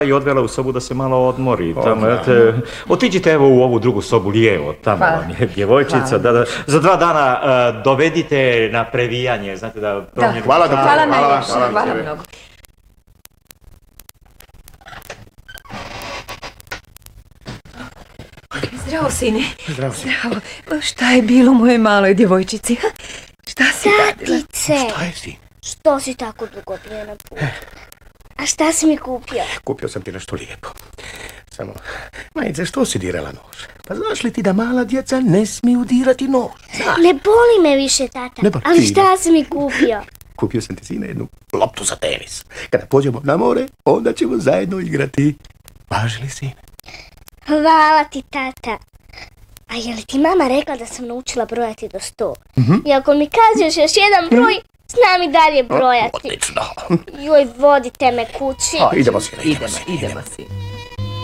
i odvela u sobu da se malo odmori. Otiđite evo u ovu drugu sobu lijevo, tamo vam je djevojčica. Za 2 dana dovedite na previjanje, znate da promijenu... Hvala najljepše, hvala mnogo. Zdravo, sine. Zdravo. Šta je bilo mojoj maloj djevojčici? Šta si radila? Tatice, Šta je, sin? što si tako dugo bio na putu? A šta si mi kupio? Kupio sam ti nešto lijepo. Samo, majice, što si dirala nož? Pa znaš li ti da mala djeca ne smiju dirati nož? Ne boli me više, tata. Ali šta si mi kupio? Kupio sam ti, sine, jednu loptu za tenis. Kada pođemo na more, onda ćemo zajedno igrati. Važi li, sine? Hvala ti, tata. A je li ti mama rekla da sam naučila brojati do 100? I ako mi kažeš još jedan broj, znam i dalje brojati. Odlično. Joj, vodite me kući. Idemo, sine, Idemo, sine.